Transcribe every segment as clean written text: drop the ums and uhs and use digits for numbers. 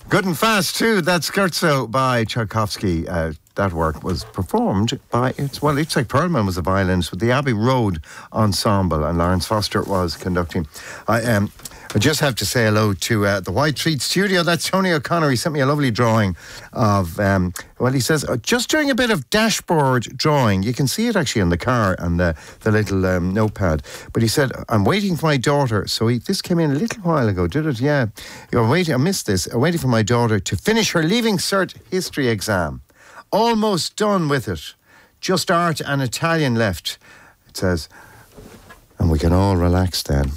Good and fast too. That Scherzo by Tchaikovsky. That work was performed by, it's like Perlman was the violinist with the Abbey Road Ensemble, and Lawrence Foster was conducting. I just have to say hello to the White Treat Studio. That's Tony O'Connor. He sent me a lovely drawing of, he says, just doing a bit of dashboard drawing. You can see it actually in the car and the little notepad. But he said, I'm waiting for my daughter. So this came in a little while ago, did it? Yeah. I missed this. I'm waiting for my daughter to finish her Leaving Cert history exam. Almost done with it. Just art and Italian left. It says, and we can all relax then.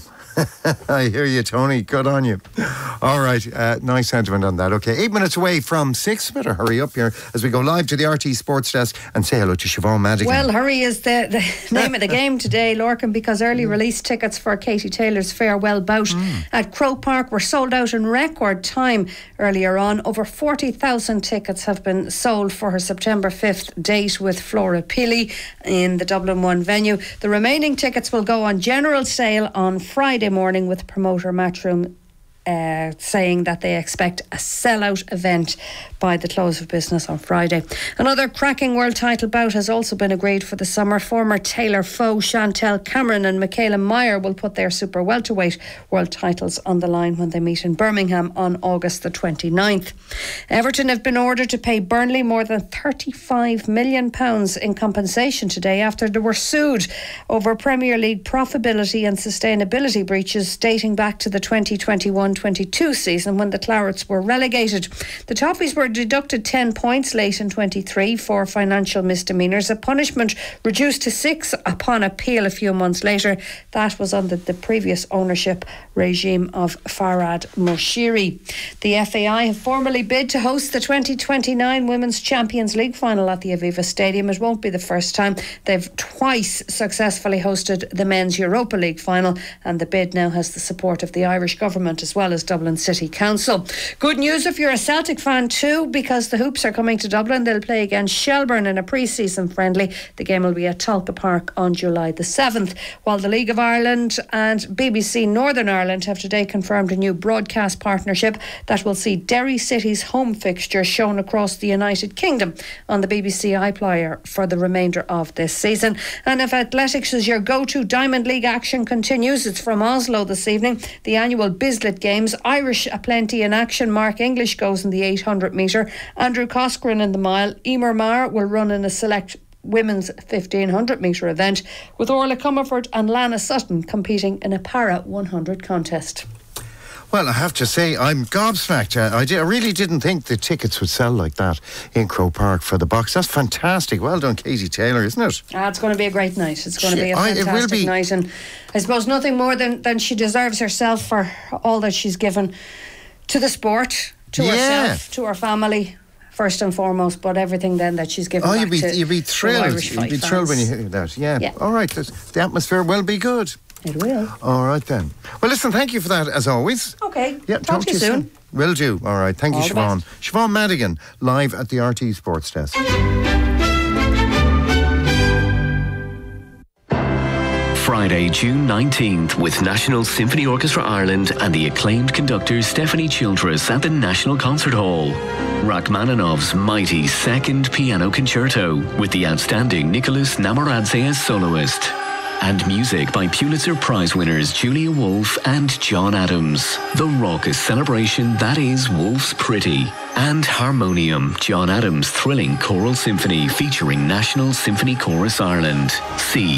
I hear you, Tony. Good on you. All right. Nice sentiment on that. Okay, 8 minutes away from 6. Better hurry up here as we go live to the RT Sports Desk and say hello to Siobhan Madigan. Well, hurry is the name of the game today, Lorcan, because early release tickets for Katie Taylor's farewell bout at Croke Park were sold out in record time earlier on. Over 40,000 tickets have been sold for her September 5th date with Flora Peely in the Dublin 1 venue. The remaining tickets will go on general sale on Friday morning, with promoter Matchroom saying that they expect a sellout event by the close of business on Friday. Another cracking world title bout has also been agreed for the summer. Former Taylor foe Chantel Cameron and Michaela Meyer will put their super welterweight world titles on the line when they meet in Birmingham on August the 29th. Everton have been ordered to pay Burnley more than £35 million in compensation today after they were sued over Premier League profitability and sustainability breaches dating back to the 2021-22 season when the Clarets were relegated. The Toffees were deducted 10 points late in 23 for financial misdemeanours, a punishment reduced to 6 upon appeal a few months later. That was under the previous ownership regime of Farhad Moshiri. The FAI have formally bid to host the 2029 Women's Champions League final at the Aviva Stadium. It won't be the first time. They've twice successfully hosted the Men's Europa League final, and the bid now has the support of the Irish government as well as Dublin City Council. Good news if you're a Celtic fan too, because the Hoops are coming to Dublin. They'll play against Shelbourne in a pre-season friendly. The game will be at Tolka Park on July the 7th, while the League of Ireland and BBC Northern Ireland have today confirmed a new broadcast partnership that will see Derry City's home fixture shown across the United Kingdom on the BBC iPlayer for the remainder of this season. And if athletics is your go-to, Diamond League action continues. It's from Oslo this evening. The annual Bislett Games. Irish aplenty in action. Mark English goes in the 800 metre. Andrew Coscoran in the mile. Emer Maher will run in a select women's 1500 metre event, with Orla Comerford and Lana Sutton competing in a para 100 contest. Well, I have to say, I'm gobsmacked. I really didn't think the tickets would sell like that in Croke Park for the box. That's fantastic. Well done, Katie Taylor, isn't it? It's going to be a great night. It's going to be a fantastic night, and I suppose nothing more than she deserves herself for all that she's given to the sport, to herself, to her family, first and foremost, but everything then that she's given back to you'd be thrilled. Irish You'd be fans. thrilled when you hear that. Yeah. All right. The atmosphere will be good. It will. All right then. Well, listen, thank you for that as always. Okay. Yeah, talk to you soon. Will do. All right. Thank you, Siobhan. Siobhan Madigan, live at the RT Sports Desk. Friday, June 19th, with National Symphony Orchestra Ireland and the acclaimed conductor Stephanie Childress at the National Concert Hall. Rachmaninoff's mighty second piano concerto with the outstanding Nicholas Namoradze as soloist. And music by Pulitzer Prize winners Julia Wolfe and John Adams. The raucous celebration that is Wolfe's Pretty. And Harmonium, John Adams' thrilling choral symphony featuring National Symphony Chorus Ireland. See